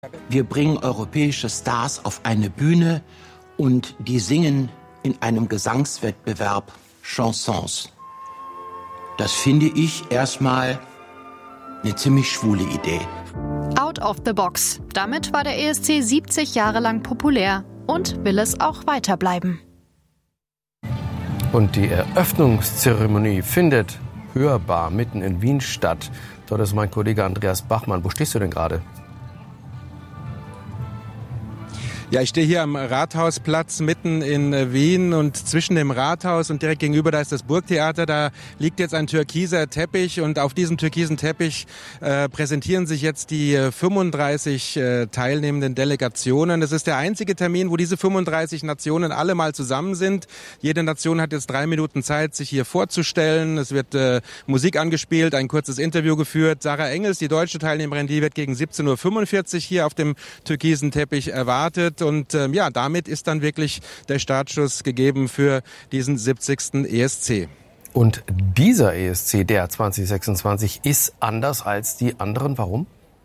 Wir bringen europäische Stars auf eine Bühne und die singen in einem Gesangswettbewerb Chansons. Das finde ich erstmal eine ziemlich schwule Idee. Out of the box. Damit war der ESC 70 Jahre lang populär und will es auch weiter bleiben. Und die Eröffnungszeremonie findet hörbar mitten in Wien statt. Dort ist mein Kollege Andreas Bachmann. Wo stehst du denn gerade? Ja, ich stehe hier am Rathausplatz mitten in Wien und zwischen dem Rathaus und direkt gegenüber, da ist das Burgtheater, da liegt jetzt ein türkiser Teppich und auf diesem türkisen Teppich präsentieren sich jetzt die 35 teilnehmenden Delegationen. Das ist der einzige Termin, wo diese 35 Nationen alle mal zusammen sind. Jede Nation hat jetzt 3 Minuten Zeit, sich hier vorzustellen. Es wird Musik angespielt, ein kurzes Interview geführt. Sarah Engels, die deutsche Teilnehmerin, die wird gegen 17:45 Uhr hier auf dem türkisen Teppich erwartet. Und damit ist dann wirklich der Startschuss gegeben für diesen 70. ESC. Und dieser ESC, der 2026, ist anders als die anderen. Warum?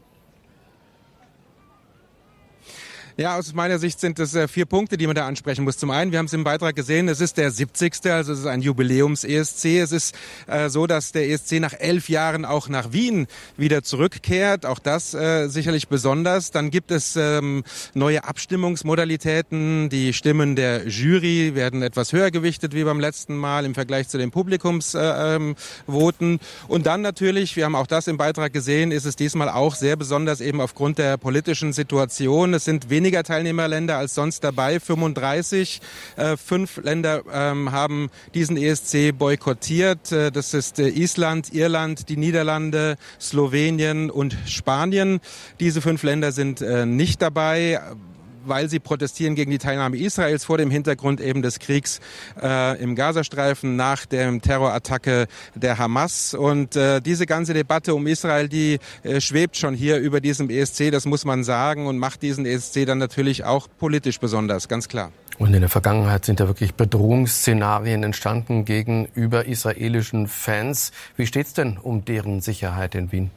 Ja, aus meiner Sicht sind es 4 Punkte, die man da ansprechen muss. Zum einen, wir haben es im Beitrag gesehen, es ist der 70., also es ist ein Jubiläums-ESC. Es ist so, dass der ESC nach 11 Jahren auch nach Wien wieder zurückkehrt. Auch das sicherlich besonders. Dann gibt es neue Abstimmungsmodalitäten. Die Stimmen der Jury werden etwas höher gewichtet wie beim letzten Mal im Vergleich zu den Publikumsvoten. Und dann natürlich, wir haben auch das im Beitrag gesehen, ist es diesmal auch sehr besonders eben aufgrund der politischen Situation. Es sind weniger Teilnehmerländer als sonst dabei, 35. 5 Länder haben diesen ESC boykottiert. Das ist Island, Irland, die Niederlande, Slowenien und Spanien. Diese 5 Länder sind nicht dabei, weil sie protestieren gegen die Teilnahme Israels vor dem Hintergrund eben des Kriegs im Gazastreifen nach der Terrorattacke der Hamas. Und diese ganze Debatte um Israel, die schwebt schon hier über diesem ESC, das muss man sagen, und macht diesen ESC dann natürlich auch politisch besonders, ganz klar. Und in der Vergangenheit sind da wirklich Bedrohungsszenarien entstanden gegenüber israelischen Fans. Wie steht's denn um deren Sicherheit in Wien?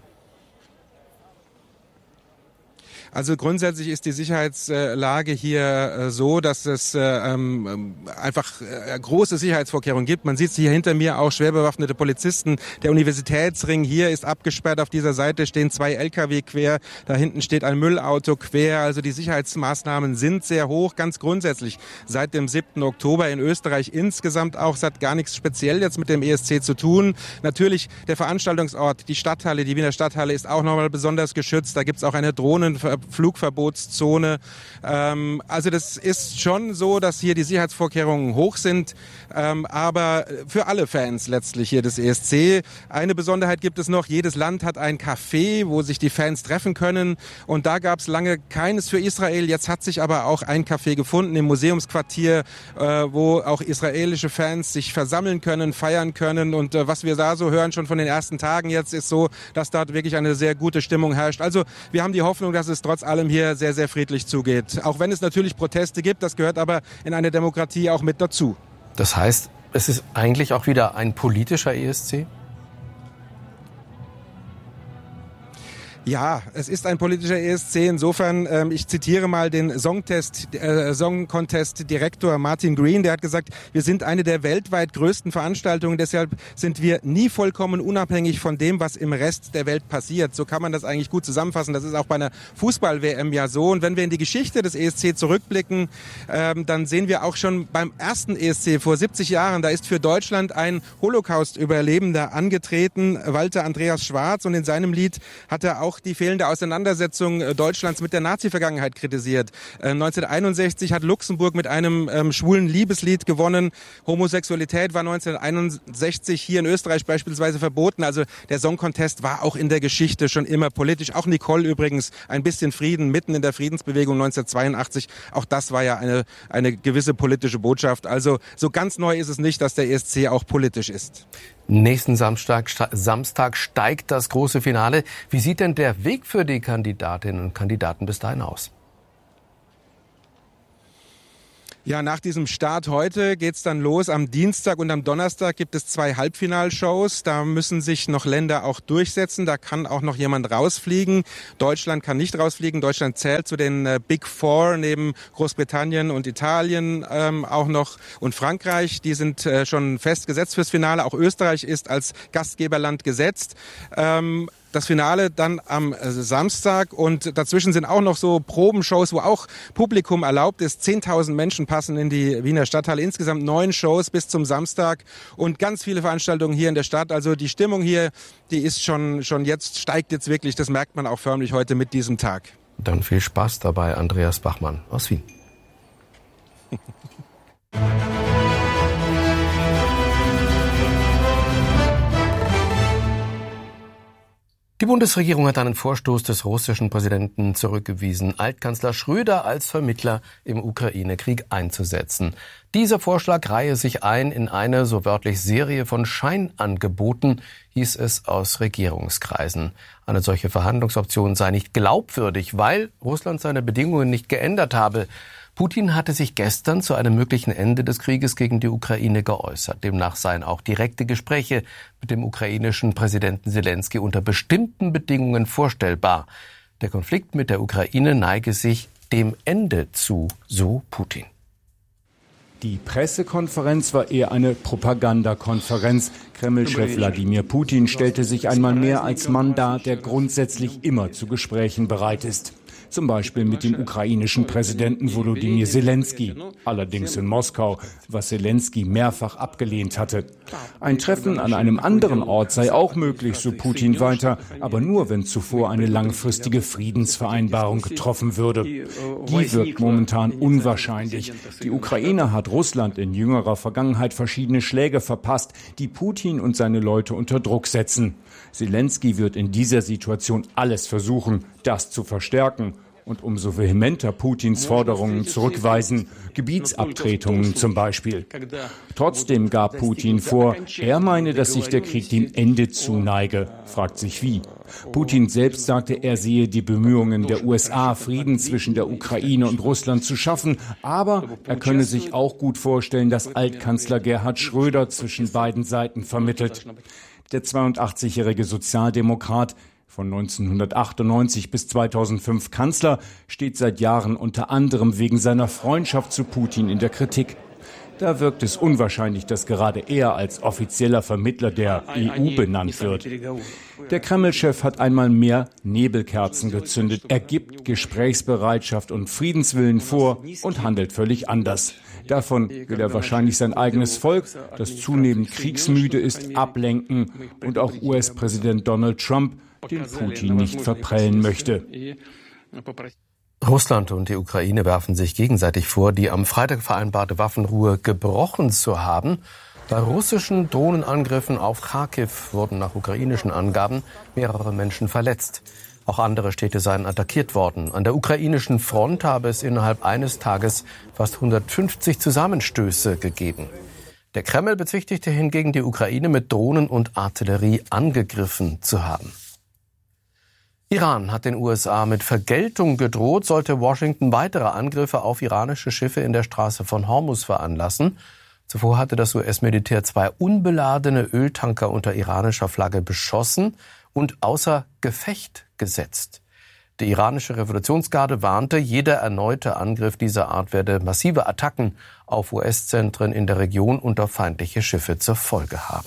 Also grundsätzlich ist die Sicherheitslage hier so, dass es einfach große Sicherheitsvorkehrungen gibt. Man sieht hier hinter mir auch schwer bewaffnete Polizisten. Der Universitätsring hier ist abgesperrt. Auf dieser Seite stehen 2 LKW quer. Da hinten steht ein Müllauto quer. Also die Sicherheitsmaßnahmen sind sehr hoch, ganz grundsätzlich. Seit dem 7. Oktober in Österreich insgesamt auch. Es hat gar nichts speziell jetzt mit dem ESC zu tun. Natürlich der Veranstaltungsort, die Stadthalle, die Wiener Stadthalle ist auch nochmal besonders geschützt. Da gibt's auch eine Flugverbotszone. Also das ist schon so, dass hier die Sicherheitsvorkehrungen hoch sind, aber für alle Fans letztlich hier des ESC. Eine Besonderheit gibt es noch, jedes Land hat ein Café, wo sich die Fans treffen können, und da gab es lange keines für Israel. Jetzt hat sich aber auch ein Café gefunden im Museumsquartier, wo auch israelische Fans sich versammeln können, feiern können, und was wir da so hören schon von den ersten Tagen jetzt ist so, dass dort wirklich eine sehr gute Stimmung herrscht. Also wir haben die Hoffnung, dass es trotz allem hier sehr, sehr friedlich zugeht. Auch wenn es natürlich Proteste gibt, das gehört aber in eine Demokratie auch mit dazu. Das heißt, es ist eigentlich auch wieder ein politischer ESC? Ja, es ist ein politischer ESC. Insofern, ich zitiere mal den Song Contest Direktor Martin Green, der hat gesagt, wir sind eine der weltweit größten Veranstaltungen, deshalb sind wir nie vollkommen unabhängig von dem, was im Rest der Welt passiert. So kann man das eigentlich gut zusammenfassen. Das ist auch bei einer Fußball-WM ja so. Und wenn wir in die Geschichte des ESC zurückblicken, dann sehen wir auch schon beim ersten ESC vor 70 Jahren, da ist für Deutschland ein Holocaust-Überlebender angetreten, Walter Andreas Schwarz, und in seinem Lied hat er auch die fehlende Auseinandersetzung Deutschlands mit der Nazi-Vergangenheit kritisiert. 1961 hat Luxemburg mit einem schwulen Liebeslied gewonnen. Homosexualität war 1961 hier in Österreich beispielsweise verboten. Also der Song Contest war auch in der Geschichte schon immer politisch. Auch Nicole übrigens, ein bisschen Frieden mitten in der Friedensbewegung 1982. Auch das war ja eine gewisse politische Botschaft. Also so ganz neu ist es nicht, dass der ESC auch politisch ist. Nächsten Samstag steigt das große Finale. Wie sieht denn der Weg für die Kandidatinnen und Kandidaten bis dahin aus? Ja, nach diesem Start heute geht's dann los. Am Dienstag und am Donnerstag gibt es 2 Halbfinalshows. Da müssen sich noch Länder auch durchsetzen. Da kann auch noch jemand rausfliegen. Deutschland kann nicht rausfliegen. Deutschland zählt zu den Big Four neben Großbritannien und Italien auch noch und Frankreich. Die sind schon festgesetzt fürs Finale. Auch Österreich ist als Gastgeberland gesetzt. Das Finale dann am Samstag und dazwischen sind auch noch so Probenshows, wo auch Publikum erlaubt ist. 10.000 Menschen passen in die Wiener Stadthalle. Insgesamt 9 Shows bis zum Samstag und ganz viele Veranstaltungen hier in der Stadt. Also die Stimmung hier, die ist schon jetzt, steigt jetzt wirklich. Das merkt man auch förmlich heute mit diesem Tag. Dann viel Spaß dabei, Andreas Bachmann aus Wien. Die Bundesregierung hat einen Vorstoß des russischen Präsidenten zurückgewiesen, Altkanzler Schröder als Vermittler im Ukraine-Krieg einzusetzen. Dieser Vorschlag reihe sich ein in eine, so wörtlich, Serie von Scheinangeboten, hieß es aus Regierungskreisen. Eine solche Verhandlungsoption sei nicht glaubwürdig, weil Russland seine Bedingungen nicht geändert habe. Putin hatte sich gestern zu einem möglichen Ende des Krieges gegen die Ukraine geäußert. Demnach seien auch direkte Gespräche mit dem ukrainischen Präsidenten Selenskyj unter bestimmten Bedingungen vorstellbar. Der Konflikt mit der Ukraine neige sich dem Ende zu, so Putin. Die Pressekonferenz war eher eine Propagandakonferenz. Kreml-Chef Wladimir Putin stellte sich einmal mehr als Mann dar, der grundsätzlich immer zu Gesprächen bereit ist. Zum Beispiel mit dem ukrainischen Präsidenten Volodymyr Selenskyj, allerdings in Moskau, was Selenskyj mehrfach abgelehnt hatte. Ein Treffen an einem anderen Ort sei auch möglich, so Putin weiter, aber nur, wenn zuvor eine langfristige Friedensvereinbarung getroffen würde. Die wirkt momentan unwahrscheinlich. Die Ukraine hat Russland in jüngerer Vergangenheit verschiedene Schläge verpasst, die Putin und seine Leute unter Druck setzen. Selenskyj wird in dieser Situation alles versuchen, das zu verstärken und umso vehementer Putins Forderungen zurückweisen, Gebietsabtretungen zum Beispiel. Trotzdem gab Putin vor, er meine, dass sich der Krieg dem Ende zuneige. Fragt sich wie. Putin selbst sagte, er sehe die Bemühungen der USA, Frieden zwischen der Ukraine und Russland zu schaffen, aber er könne sich auch gut vorstellen, dass Altkanzler Gerhard Schröder zwischen beiden Seiten vermittelt. Der 82-jährige Sozialdemokrat, von 1998 bis 2005 Kanzler, steht seit Jahren unter anderem wegen seiner Freundschaft zu Putin in der Kritik. Da wirkt es unwahrscheinlich, dass gerade er als offizieller Vermittler der EU benannt wird. Der Kreml-Chef hat einmal mehr Nebelkerzen gezündet. Er gibt Gesprächsbereitschaft und Friedenswillen vor und handelt völlig anders. Davon will er wahrscheinlich sein eigenes Volk, das zunehmend kriegsmüde ist, ablenken und auch US-Präsident Donald Trump, den Putin nicht verprellen möchte. Russland und die Ukraine werfen sich gegenseitig vor, die am Freitag vereinbarte Waffenruhe gebrochen zu haben. Bei russischen Drohnenangriffen auf Kharkiv wurden nach ukrainischen Angaben mehrere Menschen verletzt. Auch andere Städte seien attackiert worden. An der ukrainischen Front habe es innerhalb eines Tages fast 150 Zusammenstöße gegeben. Der Kreml bezichtigte hingegen die Ukraine, mit Drohnen und Artillerie angegriffen zu haben. Iran hat den USA mit Vergeltung gedroht, sollte Washington weitere Angriffe auf iranische Schiffe in der Straße von Hormuz veranlassen. Zuvor hatte das US-Militär 2 unbeladene Öltanker unter iranischer Flagge beschossen und außer Gefecht gesetzt. Die iranische Revolutionsgarde warnte, jeder erneute Angriff dieser Art werde massive Attacken auf US-Zentren in der Region unter feindliche Schiffe zur Folge haben.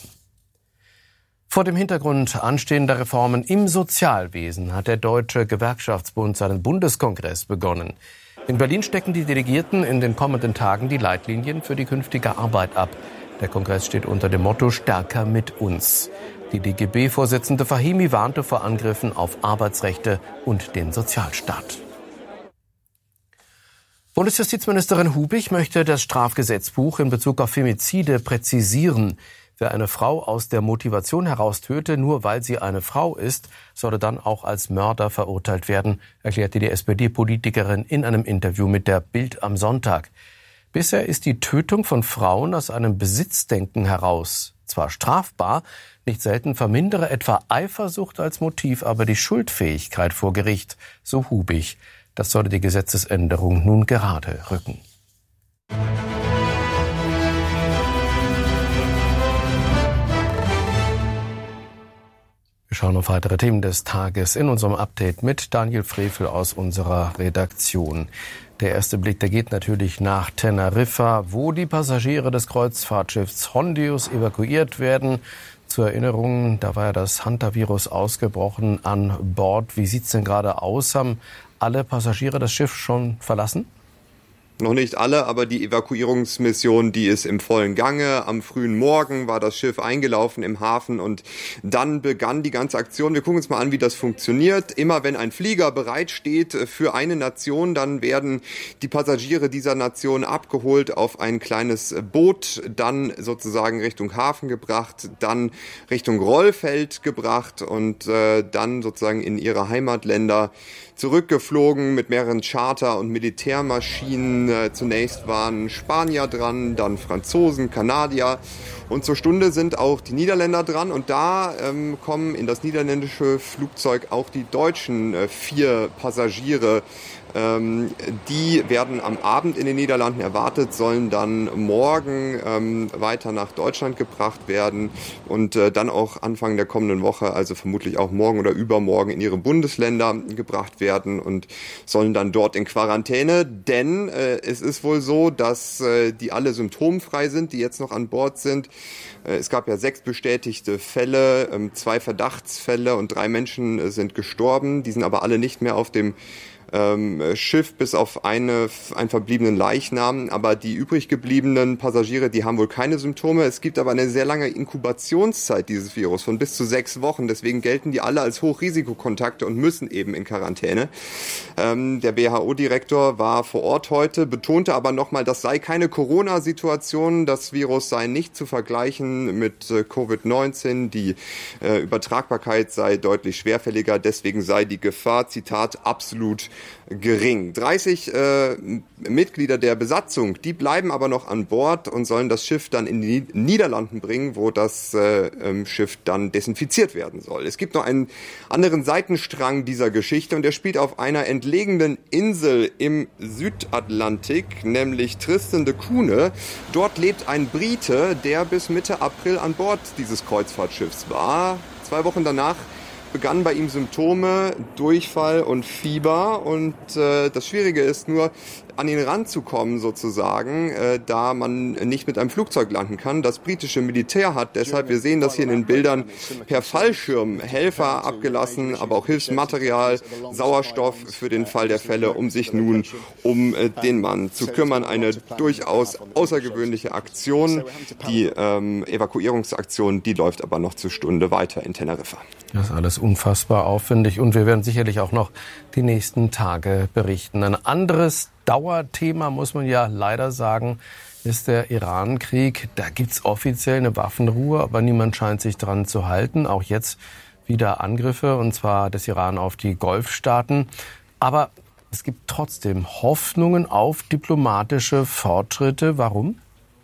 Vor dem Hintergrund anstehender Reformen im Sozialwesen hat der Deutsche Gewerkschaftsbund seinen Bundeskongress begonnen. In Berlin stecken die Delegierten in den kommenden Tagen die Leitlinien für die künftige Arbeit ab. Der Kongress steht unter dem Motto Stärker mit uns. Die DGB-Vorsitzende Fahimi warnte vor Angriffen auf Arbeitsrechte und den Sozialstaat. Bundesjustizministerin Hubig möchte das Strafgesetzbuch in Bezug auf Femizide präzisieren. Wer eine Frau aus der Motivation heraus töte, nur weil sie eine Frau ist, solle dann auch als Mörder verurteilt werden, erklärte die SPD-Politikerin in einem Interview mit der Bild am Sonntag. Bisher ist die Tötung von Frauen aus einem Besitzdenken heraus zwar strafbar, nicht selten vermindere etwa Eifersucht als Motiv, aber die Schuldfähigkeit vor Gericht, so Hubig. Das solle die Gesetzesänderung nun gerade rücken. Wir schauen auf weitere Themen des Tages in unserem Update mit Daniel Frevel aus unserer Redaktion. Der erste Blick, der geht natürlich nach Teneriffa, wo die Passagiere des Kreuzfahrtschiffs Hondius evakuiert werden. Zur Erinnerung, da war ja das Hantavirus ausgebrochen an Bord. Wie sieht's denn gerade aus? Haben alle Passagiere das Schiff schon verlassen? Noch nicht alle, aber die Evakuierungsmission, die ist im vollen Gange. Am frühen Morgen war das Schiff eingelaufen im Hafen und dann begann die ganze Aktion. Wir gucken uns mal an, wie das funktioniert. Immer wenn ein Flieger bereitsteht für eine Nation, dann werden die Passagiere dieser Nation abgeholt auf ein kleines Boot, dann sozusagen Richtung Hafen gebracht, dann Richtung Rollfeld gebracht und dann sozusagen in ihre Heimatländer zurückgeflogen mit mehreren Charter- und Militärmaschinen. Zunächst waren Spanier dran, dann Franzosen, Kanadier und zur Stunde sind auch die Niederländer dran und da kommen in das niederländische Flugzeug auch die deutschen 4 Passagiere. Die werden am Abend in den Niederlanden erwartet, sollen dann morgen weiter nach Deutschland gebracht werden und dann auch Anfang der kommenden Woche, also vermutlich auch morgen oder übermorgen in ihre Bundesländer gebracht werden und sollen dann dort in Quarantäne, denn es ist wohl so, dass die alle symptomfrei sind, die jetzt noch an Bord sind. Es gab ja 6 bestätigte Fälle, 2 Verdachtsfälle und 3 Menschen sind gestorben. Die sind aber alle nicht mehr auf dem Schiff, bis auf einen verbliebenen Leichnam. Aber die übrig gebliebenen Passagiere, die haben wohl keine Symptome. Es gibt aber eine sehr lange Inkubationszeit dieses Virus von bis zu 6 Wochen. Deswegen gelten die alle als Hochrisikokontakte und müssen eben in Quarantäne. Der WHO-Direktor war vor Ort heute, betonte aber nochmal, das sei keine Corona-Situation. Das Virus sei nicht zu vergleichen mit Covid-19. Die Übertragbarkeit sei deutlich schwerfälliger. Deswegen sei die Gefahr, Zitat, absolut gering. 30 Mitglieder der Besatzung, die bleiben aber noch an Bord und sollen das Schiff dann in die Niederlanden bringen, wo das Schiff dann desinfiziert werden soll. Es gibt noch einen anderen Seitenstrang dieser Geschichte und der spielt auf einer entlegenen Insel im Südatlantik, nämlich Tristan da Cunha. Dort lebt ein Brite, der bis Mitte April an Bord dieses Kreuzfahrtschiffs war. 2 Wochen danach begannen bei ihm Symptome, Durchfall und Fieber und das Schwierige ist nur, an ihn ranzukommen sozusagen, da man nicht mit einem Flugzeug landen kann. Das britische Militär hat deshalb, wir sehen das hier in den Bildern, per Fallschirm Helfer abgelassen, aber auch Hilfsmaterial, Sauerstoff für den Fall der Fälle, um sich nun um den Mann zu kümmern. Eine durchaus außergewöhnliche Aktion. Die Evakuierungsaktion, die läuft aber noch zur Stunde weiter in Teneriffa. Das ist alles unfassbar aufwendig und wir werden sicherlich auch noch die nächsten Tage berichten. Ein anderes Dauerthema, muss man ja leider sagen, ist der Iran-Krieg. Da gibt's offiziell eine Waffenruhe, aber niemand scheint sich dran zu halten. Auch jetzt wieder Angriffe, und zwar des Iran auf die Golfstaaten. Aber es gibt trotzdem Hoffnungen auf diplomatische Fortschritte. Warum?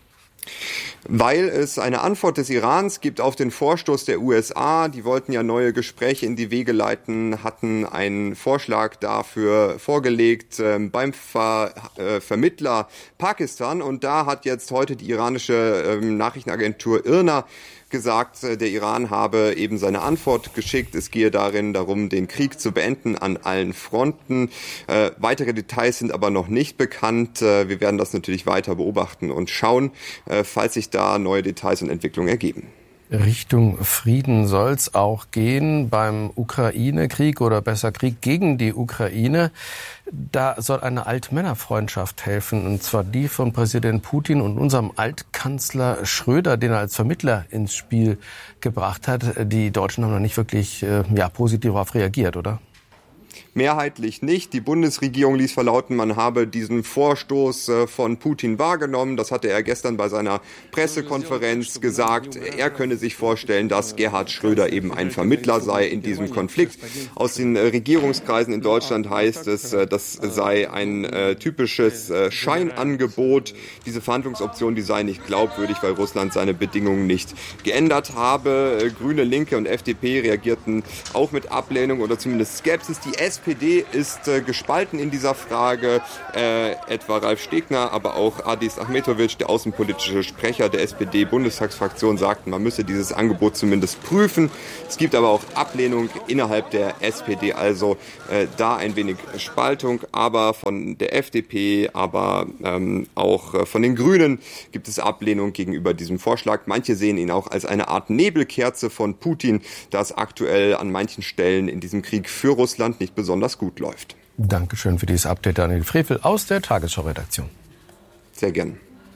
Weil es eine Antwort des Irans gibt auf den Vorstoß der USA. Die wollten ja neue Gespräche in die Wege leiten, hatten einen Vorschlag dafür vorgelegt beim Vermittler Pakistan. Und da hat jetzt heute die iranische Nachrichtenagentur IRNA gesagt, der Iran habe eben seine Antwort geschickt. Es gehe darum, den Krieg zu beenden an allen Fronten. Weitere Details sind aber noch nicht bekannt. Wir werden das natürlich weiter beobachten und schauen, falls sich da neue Details und Entwicklungen ergeben. Richtung Frieden soll es auch gehen beim Ukraine-Krieg oder besser Krieg gegen die Ukraine. Da soll eine Altmännerfreundschaft helfen, und zwar die von Präsident Putin und unserem Altkanzler Schröder, den er als Vermittler ins Spiel gebracht hat. Die Deutschen haben da nicht wirklich positiv darauf reagiert, oder? Mehrheitlich nicht. Die Bundesregierung ließ verlauten, man habe diesen Vorstoß von Putin wahrgenommen. Das hatte er gestern bei seiner Pressekonferenz gesagt. Er könne sich vorstellen, dass Gerhard Schröder eben ein Vermittler sei in diesem Konflikt. Aus den Regierungskreisen in Deutschland heißt es, das sei ein typisches Scheinangebot. Diese Verhandlungsoption, die sei nicht glaubwürdig, weil Russland seine Bedingungen nicht geändert habe. Grüne, Linke und FDP reagierten auch mit Ablehnung oder zumindest Skepsis. Die SPD SPD ist gespalten in dieser Frage. Etwa Ralf Stegner, aber auch Adis Ahmetovic, der außenpolitische Sprecher der SPD-Bundestagsfraktion, sagten, man müsse dieses Angebot zumindest prüfen. Es gibt aber auch Ablehnung innerhalb der SPD, also da ein wenig Spaltung. Aber von der FDP, aber auch von den Grünen gibt es Ablehnung gegenüber diesem Vorschlag. Manche sehen ihn auch als eine Art Nebelkerze von Putin, das aktuell an manchen Stellen in diesem Krieg für Russland nicht besonders gut läuft. Dankeschön für dieses Update, Daniel Frevel aus der Tagesschau-Redaktion. Sehr gern.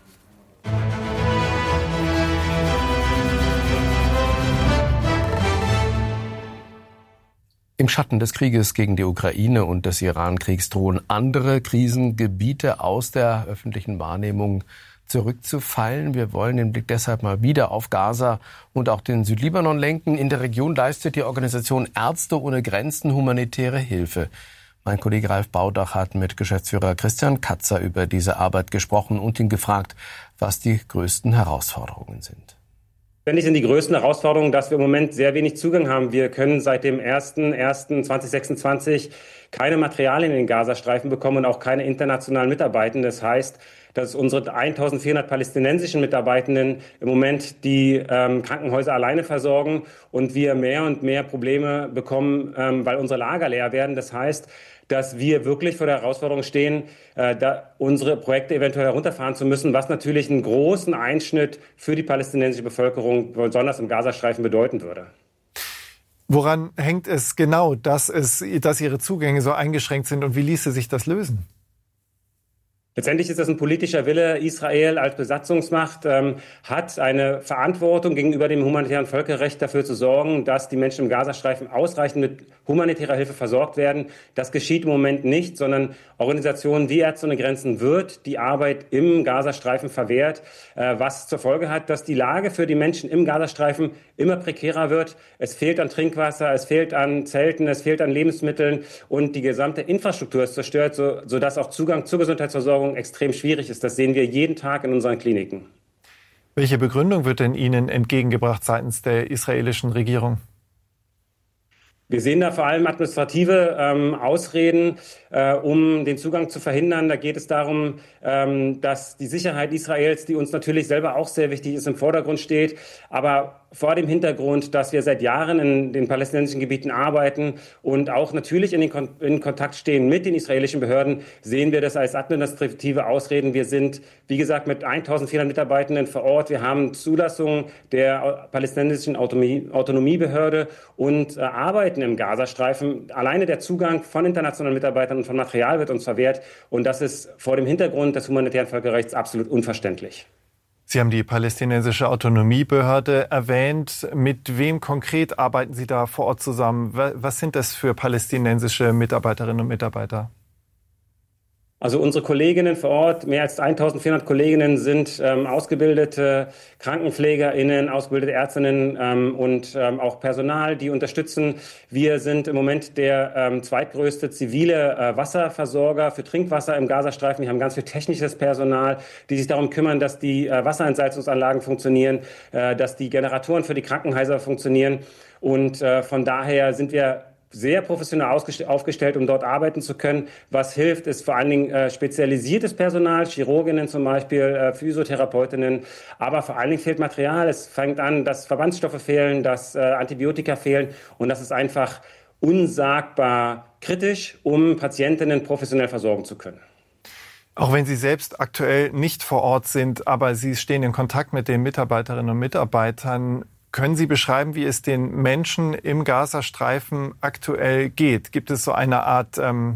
Im Schatten des Krieges gegen die Ukraine und des Iran-Kriegs drohen andere Krisengebiete aus der öffentlichen Wahrnehmung zurückzufallen. Wir wollen den Blick deshalb mal wieder auf Gaza und auch den Südlibanon lenken. In der Region leistet die Organisation Ärzte ohne Grenzen humanitäre Hilfe. Mein Kollege Ralf Baudach hat mit Geschäftsführer Christian Katzer über diese Arbeit gesprochen und ihn gefragt, was die größten Herausforderungen sind. Letztendlich sind die größten Herausforderungen, dass wir im Moment sehr wenig Zugang haben. Wir können seit dem 01.01.2026 keine Materialien in den Gazastreifen bekommen und auch keine internationalen Mitarbeitenden. Das heißt, dass unsere 1400 palästinensischen Mitarbeitenden im Moment die Krankenhäuser alleine versorgen und wir mehr und mehr Probleme bekommen, weil unsere Lager leer werden. Das heißt, dass wir wirklich vor der Herausforderung stehen, unsere Projekte eventuell herunterfahren zu müssen, was natürlich einen großen Einschnitt für die palästinensische Bevölkerung, besonders im Gazastreifen, bedeuten würde. Woran hängt es genau, dass Ihre Zugänge so eingeschränkt sind und wie ließe sich das lösen? Letztendlich ist das ein politischer Wille. Israel als Besatzungsmacht hat eine Verantwortung gegenüber dem humanitären Völkerrecht dafür zu sorgen, dass die Menschen im Gazastreifen ausreichend mit humanitärer Hilfe versorgt werden. Das geschieht im Moment nicht, sondern Organisationen wie Ärzte ohne Grenzen wird die Arbeit im Gazastreifen verwehrt, was zur Folge hat, dass die Lage für die Menschen im Gazastreifen immer prekärer wird. Es fehlt an Trinkwasser, es fehlt an Zelten, es fehlt an Lebensmitteln und die gesamte Infrastruktur ist zerstört, sodass auch Zugang zur Gesundheitsversorgung extrem schwierig ist. Das sehen wir jeden Tag in unseren Kliniken. Welche Begründung wird denn Ihnen entgegengebracht seitens der israelischen Regierung? Wir sehen da vor allem administrative Ausreden, um den Zugang zu verhindern. Da geht es darum, dass die Sicherheit Israels, die uns natürlich selber auch sehr wichtig ist, im Vordergrund steht. Aber vor dem Hintergrund, dass wir seit Jahren in den palästinensischen Gebieten arbeiten und auch natürlich in Kontakt stehen mit den israelischen Behörden, sehen wir das als administrative Ausreden. Wir sind, wie gesagt, mit 1400 Mitarbeitenden vor Ort. Wir haben Zulassung der palästinensischen Autonomiebehörde und arbeiten im Gazastreifen. Alleine der Zugang von internationalen Mitarbeitern und von Material wird uns verwehrt. Und das ist vor dem Hintergrund des humanitären Völkerrechts absolut unverständlich. Sie haben die palästinensische Autonomiebehörde erwähnt. Mit wem konkret arbeiten Sie da vor Ort zusammen? Was sind das für palästinensische Mitarbeiterinnen und Mitarbeiter? Also unsere Kolleginnen vor Ort, mehr als 1400 Kolleginnen sind ausgebildete KrankenpflegerInnen, ausgebildete Ärztinnen und auch Personal, die unterstützen. Wir sind im Moment der zweitgrößte zivile Wasserversorger für Trinkwasser im Gazastreifen. Wir haben ganz viel technisches Personal, die sich darum kümmern, dass die Wasserentsalzungsanlagen funktionieren, dass die Generatoren für die Krankenhäuser funktionieren. Und von daher sind wir sehr professionell aufgestellt, um dort arbeiten zu können. Was hilft, ist vor allen Dingen spezialisiertes Personal, Chirurginnen zum Beispiel, Physiotherapeutinnen. Aber vor allen Dingen fehlt Material. Es fängt an, dass Verbandsstoffe fehlen, dass Antibiotika fehlen. Und das ist einfach unsagbar kritisch, um Patientinnen professionell versorgen zu können. Auch wenn Sie selbst aktuell nicht vor Ort sind, aber Sie stehen in Kontakt mit den Mitarbeiterinnen und Mitarbeitern, können Sie beschreiben, wie es den Menschen im Gazastreifen aktuell geht? Gibt es so eine Art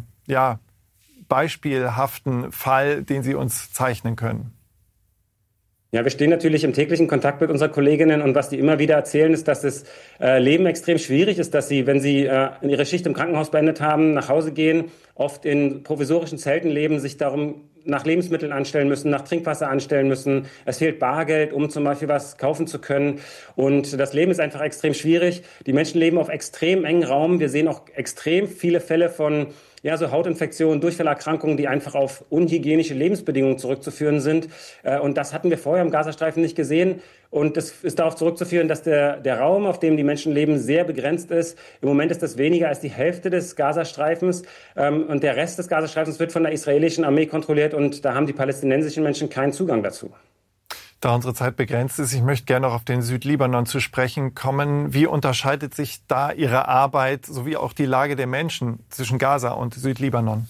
beispielhaften Fall, den Sie uns zeichnen können? Ja, wir stehen natürlich im täglichen Kontakt mit unseren Kolleginnen und was die immer wieder erzählen, ist, dass das Leben extrem schwierig ist, dass sie, wenn sie ihre Schicht im Krankenhaus beendet haben, nach Hause gehen, oft in provisorischen Zelten leben, sich darum nach Lebensmitteln anstellen müssen, nach Trinkwasser anstellen müssen. Es fehlt Bargeld, um zum Beispiel was kaufen zu können. Und das Leben ist einfach extrem schwierig. Die Menschen leben auf extrem engem Raum. Wir sehen auch extrem viele Fälle von so Hautinfektionen, Durchfallerkrankungen, die einfach auf unhygienische Lebensbedingungen zurückzuführen sind. Und das hatten wir vorher im Gazastreifen nicht gesehen. Und das ist darauf zurückzuführen, dass der Raum, auf dem die Menschen leben, sehr begrenzt ist. Im Moment ist das weniger als die Hälfte des Gazastreifens. Und der Rest des Gazastreifens wird von der israelischen Armee kontrolliert. Und da haben die palästinensischen Menschen keinen Zugang dazu. Da unsere Zeit begrenzt ist, ich möchte gerne noch auf den Südlibanon zu sprechen kommen. Wie unterscheidet sich da Ihre Arbeit sowie auch die Lage der Menschen zwischen Gaza und Südlibanon?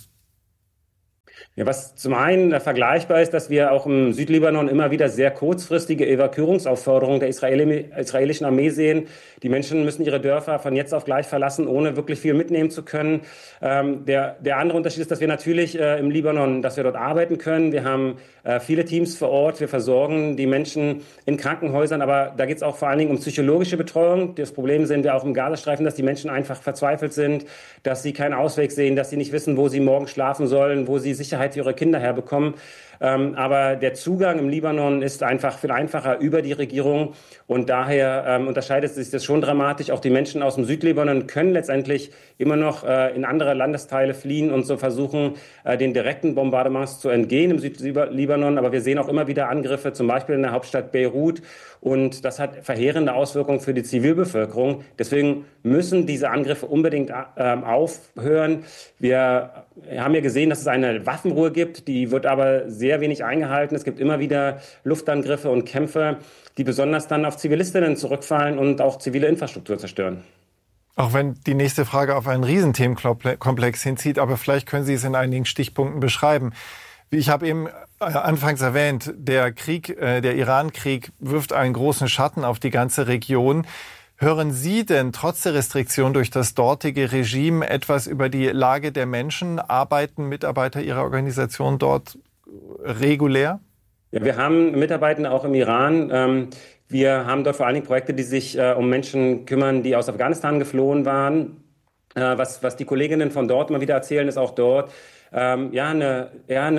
Ja, was zum einen vergleichbar ist, dass wir auch im Südlibanon immer wieder sehr kurzfristige Evakuierungsaufforderungen der israelischen Armee sehen. Die Menschen müssen ihre Dörfer von jetzt auf gleich verlassen, ohne wirklich viel mitnehmen zu können. Der andere Unterschied ist, dass wir natürlich im Libanon, dass wir dort arbeiten können. Wir haben viele Teams vor Ort. Wir versorgen die Menschen in Krankenhäusern. Aber da geht es auch vor allen Dingen um psychologische Betreuung. Das Problem sehen wir auch im Gazastreifen, dass die Menschen einfach verzweifelt sind, dass sie keinen Ausweg sehen, dass sie nicht wissen, wo sie morgen schlafen sollen, wo sie Sicherheit für ihre Kinder herbekommen. Aber der Zugang im Libanon ist einfach viel einfacher über die Regierung und daher unterscheidet sich das schon dramatisch. Auch die Menschen aus dem Südlibanon können letztendlich immer noch in andere Landesteile fliehen und so versuchen, den direkten Bombardements zu entgehen im Südlibanon. Aber wir sehen auch immer wieder Angriffe, zum Beispiel in der Hauptstadt Beirut. Und das hat verheerende Auswirkungen für die Zivilbevölkerung. Deswegen müssen diese Angriffe unbedingt aufhören. Wir haben ja gesehen, dass es eine Waffenruhe gibt. Die wird aber sehr wenig eingehalten. Es gibt immer wieder Luftangriffe und Kämpfe, die besonders dann auf Zivilistinnen zurückfallen und auch zivile Infrastruktur zerstören. Auch wenn die nächste Frage auf einen Riesenthemenkomplex hinzieht, aber vielleicht können Sie es in einigen Stichpunkten beschreiben. Ich habe eben anfangs erwähnt, der Iran-Krieg wirft einen großen Schatten auf die ganze Region. Hören Sie denn trotz der Restriktion durch das dortige Regime etwas über die Lage der Menschen? Arbeiten Mitarbeiter Ihrer Organisation dort regulär? Ja, wir haben Mitarbeiter auch im Iran. Wir haben dort vor allen Dingen Projekte, die sich um Menschen kümmern, die aus Afghanistan geflohen waren. Was die Kolleginnen von dort immer wieder erzählen, ist auch dort eine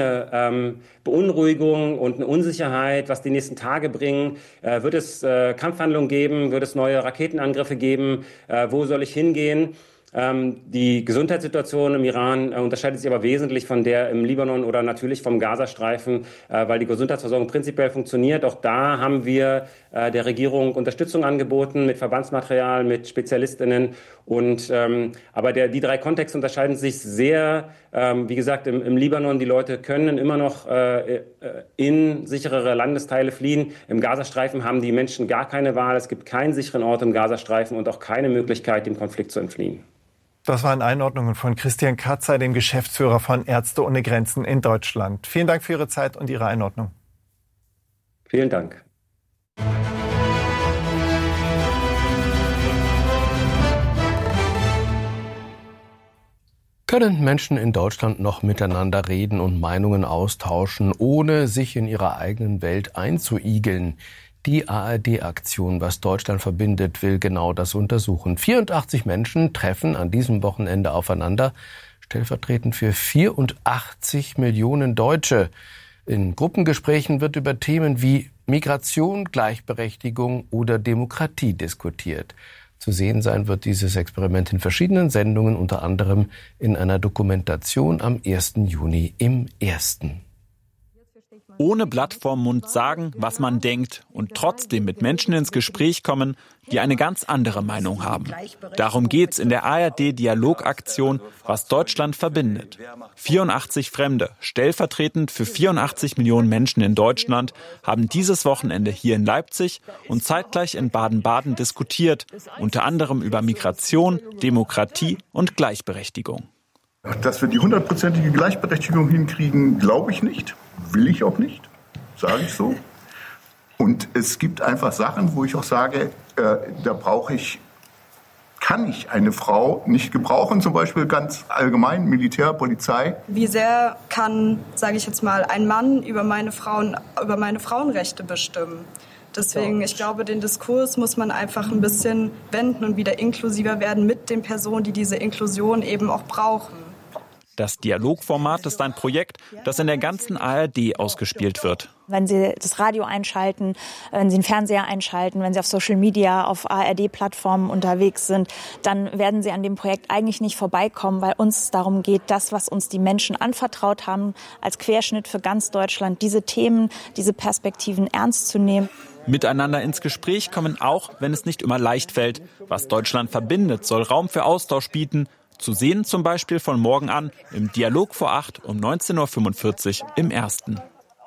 Beunruhigung und eine Unsicherheit, was die nächsten Tage bringen. Wird es Kampfhandlungen geben? Wird es neue Raketenangriffe geben? Wo soll ich hingehen? Die Gesundheitssituation im Iran unterscheidet sich aber wesentlich von der im Libanon oder natürlich vom Gazastreifen, weil die Gesundheitsversorgung prinzipiell funktioniert. Auch da haben wir der Regierung Unterstützung angeboten mit Verbandsmaterial, mit SpezialistInnen. Aber die drei Kontexte unterscheiden sich sehr. Wie gesagt, im Libanon, die Leute können immer noch in sicherere Landesteile fliehen. Im Gazastreifen haben die Menschen gar keine Wahl. Es gibt keinen sicheren Ort im Gazastreifen und auch keine Möglichkeit, dem Konflikt zu entfliehen. Das waren Einordnungen von Christian Katzer, dem Geschäftsführer von Ärzte ohne Grenzen in Deutschland. Vielen Dank für Ihre Zeit und Ihre Einordnung. Vielen Dank. Können Menschen in Deutschland noch miteinander reden und Meinungen austauschen, ohne sich in ihrer eigenen Welt einzuigeln? Die ARD-Aktion Was Deutschland verbindet will genau das untersuchen. 84 Menschen treffen an diesem Wochenende aufeinander, stellvertretend für 84 Millionen Deutsche. In Gruppengesprächen wird über Themen wie Migration, Gleichberechtigung oder Demokratie diskutiert. Zu sehen sein wird dieses Experiment in verschiedenen Sendungen, unter anderem in einer Dokumentation am 1. Juni im Ersten. Ohne Blatt vorm Mund sagen, was man denkt und trotzdem mit Menschen ins Gespräch kommen, die eine ganz andere Meinung haben. Darum geht's in der ARD-Dialogaktion Was Deutschland verbindet. 84 Fremde, stellvertretend für 84 Millionen Menschen in Deutschland, haben dieses Wochenende hier in Leipzig und zeitgleich in Baden-Baden diskutiert, unter anderem über Migration, Demokratie und Gleichberechtigung. Dass wir die 100%ige Gleichberechtigung hinkriegen, glaube ich nicht. Will ich auch nicht, sage ich so. Und es gibt einfach Sachen, wo ich auch sage, kann ich eine Frau nicht gebrauchen, zum Beispiel ganz allgemein Militär, Polizei. Wie sehr kann, sage ich jetzt mal, ein Mann über meine Frauenrechte bestimmen? Deswegen, ich glaube, den Diskurs muss man einfach ein bisschen wenden und wieder inklusiver werden mit den Personen, die diese Inklusion eben auch brauchen. Das Dialogformat ist ein Projekt, das in der ganzen ARD ausgespielt wird. Wenn Sie das Radio einschalten, wenn Sie den Fernseher einschalten, wenn Sie auf Social Media, auf ARD-Plattformen unterwegs sind, dann werden Sie an dem Projekt eigentlich nicht vorbeikommen, weil uns darum geht, das, was uns die Menschen anvertraut haben, als Querschnitt für ganz Deutschland, diese Themen, diese Perspektiven ernst zu nehmen. Miteinander ins Gespräch kommen auch, wenn es nicht immer leicht fällt. Was Deutschland verbindet, soll Raum für Austausch bieten. Zu sehen zum Beispiel von morgen an im Dialog vor 8 um 19.45 Uhr im Ersten.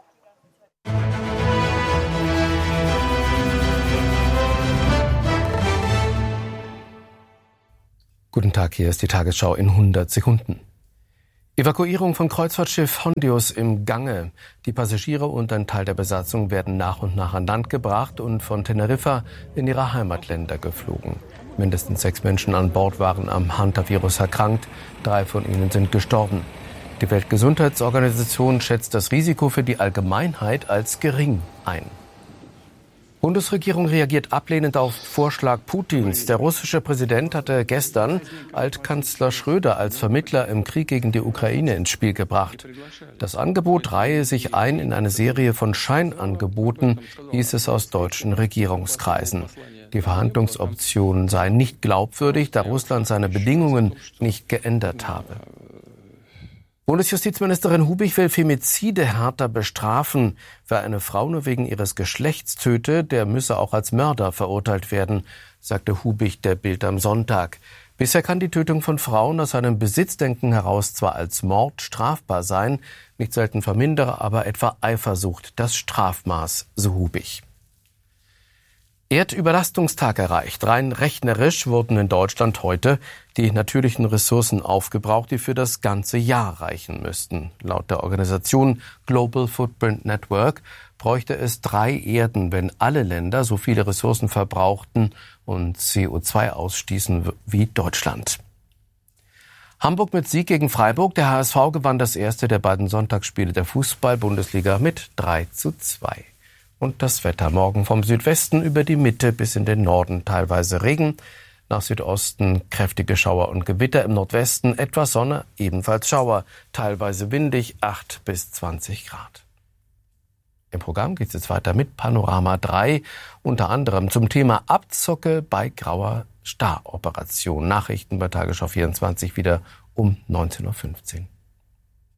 Guten Tag, hier ist die Tagesschau in 100 Sekunden. Evakuierung von Kreuzfahrtschiff Hondius im Gange. Die Passagiere und ein Teil der Besatzung werden nach und nach an Land gebracht und von Teneriffa in ihre Heimatländer geflogen. Mindestens 6 Menschen an Bord waren am Hantavirus erkrankt. 3 von ihnen sind gestorben. Die Weltgesundheitsorganisation schätzt das Risiko für die Allgemeinheit als gering ein. Bundesregierung reagiert ablehnend auf Vorschlag Putins. Der russische Präsident hatte gestern Altkanzler Schröder als Vermittler im Krieg gegen die Ukraine ins Spiel gebracht. Das Angebot reihe sich ein in eine Serie von Scheinangeboten, hieß es aus deutschen Regierungskreisen. Die Verhandlungsoptionen seien nicht glaubwürdig, da Russland seine Bedingungen nicht geändert habe. Bundesjustizministerin Hubig will Femizide härter bestrafen. Wer eine Frau nur wegen ihres Geschlechts töte, der müsse auch als Mörder verurteilt werden, sagte Hubig der Bild am Sonntag. Bisher kann die Tötung von Frauen aus einem Besitzdenken heraus zwar als Mord strafbar sein, nicht selten vermindere aber etwa Eifersucht das Strafmaß, so Hubig. Erdüberlastungstag erreicht. Rein rechnerisch wurden in Deutschland heute die natürlichen Ressourcen aufgebraucht, die für das ganze Jahr reichen müssten. Laut der Organisation Global Footprint Network bräuchte es 3 Erden, wenn alle Länder so viele Ressourcen verbrauchten und CO2 ausstießen wie Deutschland. Hamburg mit Sieg gegen Freiburg. Der HSV gewann das erste der beiden Sonntagsspiele der Fußball-Bundesliga mit 3:2. Und das Wetter morgen vom Südwesten über die Mitte bis in den Norden teilweise Regen. Nach Südosten kräftige Schauer und Gewitter, im Nordwesten etwas Sonne, ebenfalls Schauer, teilweise windig, 8 bis 20 Grad. Im Programm geht es jetzt weiter mit Panorama 3, unter anderem zum Thema Abzocke bei grauer Staroperation. Nachrichten bei Tagesschau 24 wieder um 19:15 Uhr.